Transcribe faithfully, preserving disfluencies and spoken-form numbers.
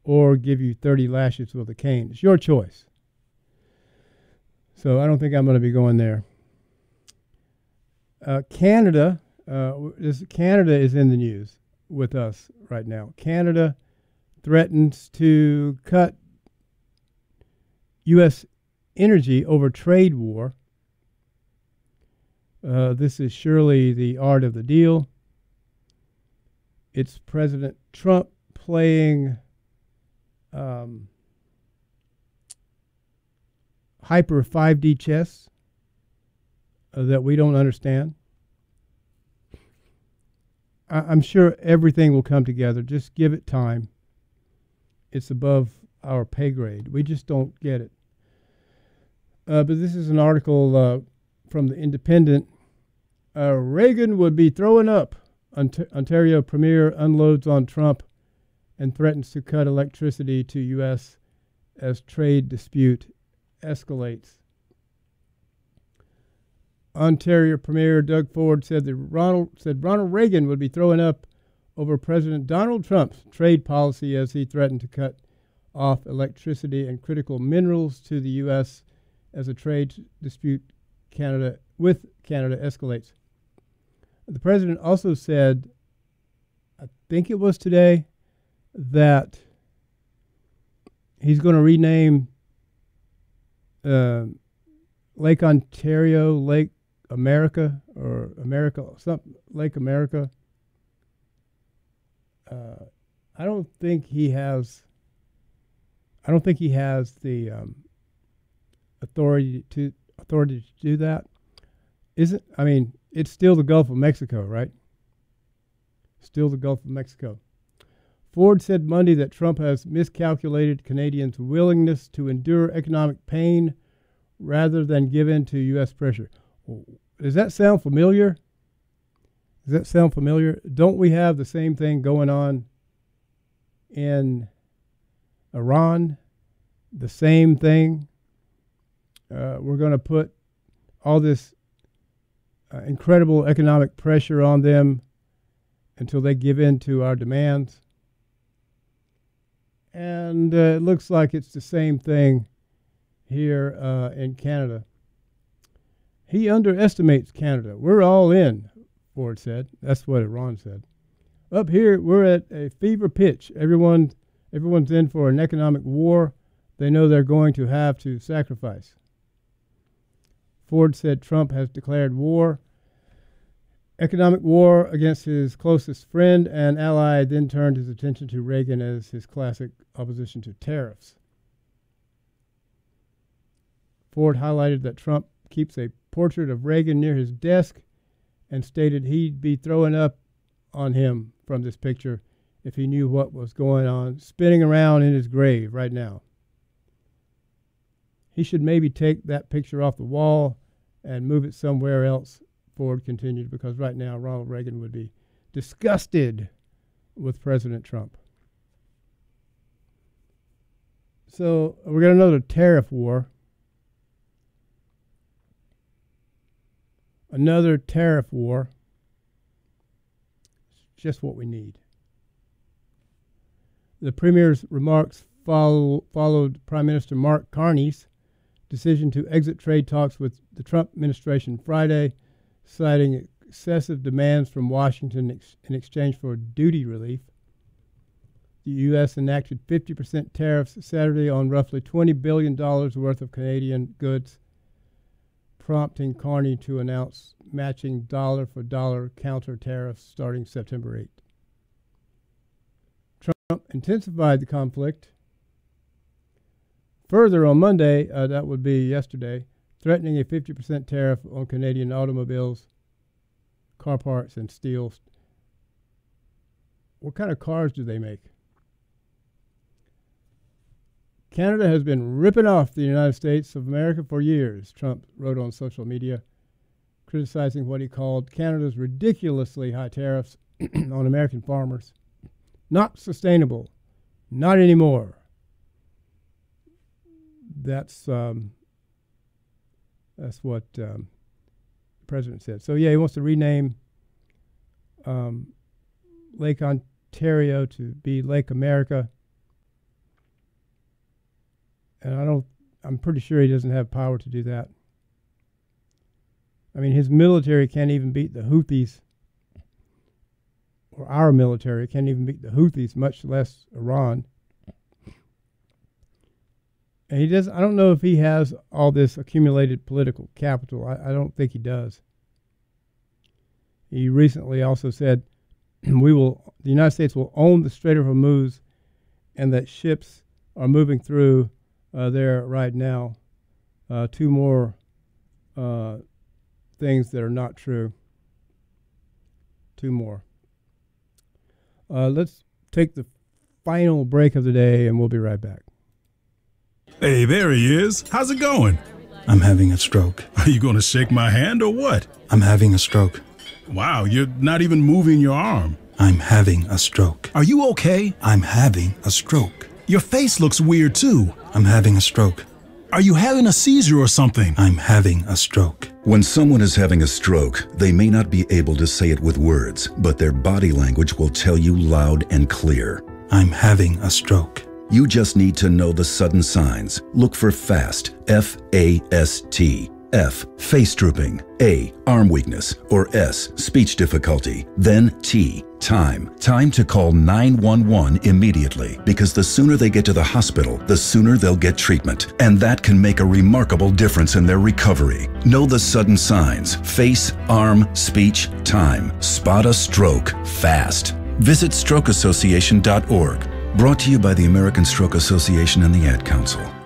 or give you thirty lashes with a cane. It's your choice. So I don't think I'm going to be going there. Uh, Canada, uh, this, Canada is in the news with us right now. Canada threatens to cut U S energy over trade war. Uh, this is surely the art of the deal. It's President Trump playing um, hyper five D chess uh, that we don't understand. I- I'm sure everything will come together. Just give it time. It's above our pay grade. We just don't get it. Uh, but this is an article uh, from the Independent. Uh, Reagan would be throwing up. Ont- Ontario Premier unloads on Trump and threatens to cut electricity to U S as trade dispute escalates. Ontario Premier Doug Ford said that Ronald said Ronald Reagan would be throwing up over President Donald Trump's trade policy as he threatened to cut off electricity and critical minerals to the U S as a trade dispute Canada with Canada escalates. The president also said, I think it was today, that he's going to rename uh, Lake Ontario Lake America or America something Lake America. Uh, I don't think he has. I don't think he has the um, authority to authority to do that. Isn't I mean, it's still the Gulf of Mexico, right? Still the Gulf of Mexico. Ford said Monday that Trump has miscalculated Canadians' willingness to endure economic pain rather than give in to U S pressure. Does that sound familiar? Does that sound familiar? Don't we have the same thing going on in Iran? The same thing? Uh, we're going to put all this uh, incredible economic pressure on them until they give in to our demands. And uh, it looks like it's the same thing here uh, in Canada. He underestimates Canada. We're all in, Ford said. That's what Iran said. Up here, we're at a fever pitch. Everyone, everyone's in for an economic war they know they're going to have to sacrifice. Ford said Trump has declared war, economic war against his closest friend and ally, then turned his attention to Reagan as his classic opposition to tariffs. Ford highlighted that Trump keeps a portrait of Reagan near his desk and stated he'd be throwing up on him from this picture if he knew what was going on, spinning around in his grave right now. He should maybe take that picture off the wall and move it somewhere else, Ford continued, because right now Ronald Reagan would be disgusted with President Trump. So we got another tariff war. Another tariff war. It's just what we need. The Premier's remarks follow, followed Prime Minister Mark Carney's decision to exit trade talks with the Trump administration Friday, citing excessive demands from Washington ex- in exchange for duty relief. The U S enacted fifty percent tariffs Saturday on roughly twenty billion dollars worth of Canadian goods, prompting Carney to announce matching dollar-for-dollar counter tariffs starting September eighth. Trump intensified the conflict further on Monday, uh, that would be yesterday, threatening a fifty percent tariff on Canadian automobiles, car parts, and steel. What kind of cars do they make? Canada has been ripping off the United States of America for years, Trump wrote on social media, criticizing what he called Canada's ridiculously high tariffs on American farmers. Not sustainable. Not anymore. That's um, that's what um, the president said. So, yeah, he wants to rename um, Lake Ontario to be Lake America. and I don't. I'm pretty sure he doesn't have power to do that. I mean, his military can't even beat the Houthis, or our military can't even beat the Houthis, much less Iran. And he does. I don't know if he has all this accumulated political capital. I, I don't think he does. He recently also said, "We will. The United States will own the Strait of Hormuz, and that ships are moving through uh, there right now." Uh, two more uh, things that are not true. Two more. Uh, let's take the final break of the day, and we'll be right back. Hey, there he is. How's it going? I'm having a stroke. Are you going to shake my hand or what? I'm having a stroke. Wow, you're not even moving your arm. I'm having a stroke. Are you okay? I'm having a stroke. Your face looks weird too. I'm having a stroke. Are you having a seizure or something? I'm having a stroke. When someone is having a stroke, they may not be able to say it with words, but their body language will tell you loud and clear. I'm having a stroke. You just need to know the sudden signs. Look for FAST, F A S T. F, face drooping. A, arm weakness. Or S, speech difficulty. Then T, time. Time to call nine one one immediately, because the sooner they get to the hospital, the sooner they'll get treatment. And that can make a remarkable difference in their recovery. Know the sudden signs. Face, arm, speech, time. Spot a stroke fast. Visit stroke association dot org. Brought to you by the American Stroke Association and the Ad Council.